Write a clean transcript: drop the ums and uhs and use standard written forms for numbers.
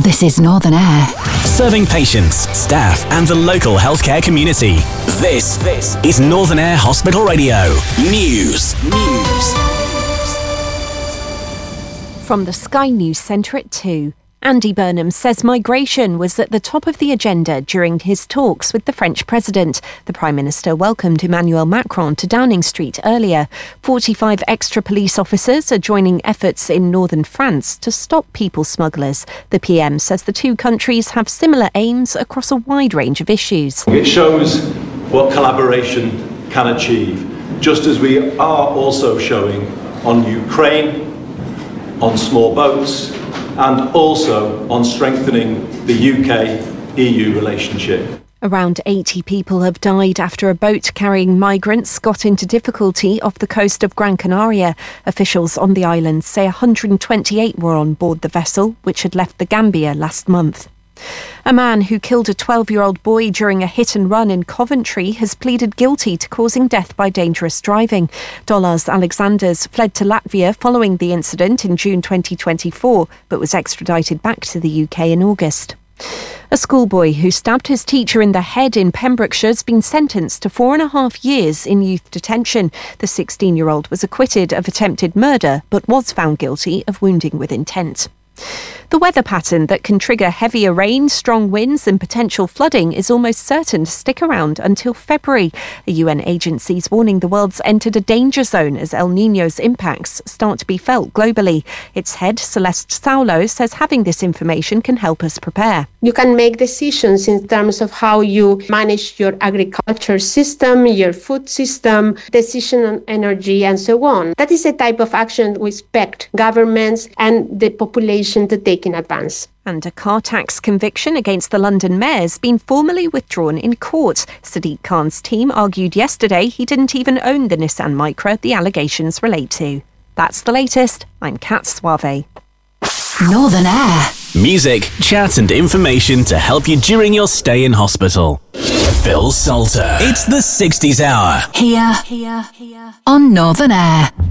This is Northern Air. Serving patients, staff and the local healthcare community. This is Northern Air Hospital Radio. News. From the Sky News Centre at 2. Andy Burnham says migration was at the top of the agenda during his talks with the French president. The Prime Minister welcomed Emmanuel Macron to Downing Street earlier. 45 extra police officers are joining efforts in northern France to stop people smugglers. The PM says the two countries have similar aims across a wide range of issues. It shows what collaboration can achieve, just as we are also showing on Ukraine, on small boats, and also on strengthening the UK-EU relationship. Around 80 people have died after a boat carrying migrants got into difficulty off the coast of Gran Canaria. Officials on the island say 128 were on board the vessel, which had left the Gambia last month. A man who killed a 12-year-old boy during a hit-and-run in Coventry has pleaded guilty to causing death by dangerous driving. Dollars Alexanders fled to Latvia following the incident in June 2024, but was extradited back to the UK in August. A schoolboy who stabbed his teacher in the head in Pembrokeshire has been sentenced to 4.5 years in youth detention. The 16-year-old was acquitted of attempted murder, but was found guilty of wounding with intent. The weather pattern that can trigger heavier rain, strong winds and potential flooding is almost certain to stick around until February. A UN agency is warning the world's entered a danger zone as El Niño's impacts start to be felt globally. Its head, Celeste Saulo, says having this information can help us prepare. You can make decisions in terms of how you manage your agriculture system, your food system, decision on energy and so on. That is a type of action we expect governments and the population to take in advance. And a car tax conviction against the London mayor's been formally withdrawn in court. Sadiq Khan's team argued yesterday he didn't even own the Nissan Micra the allegations relate to. That's the latest. I'm Kat Suave. Northern Air. Music, chat and information to help you during your stay in hospital. Phil Salter. It's the 60s Hour. Here. On Northern Air.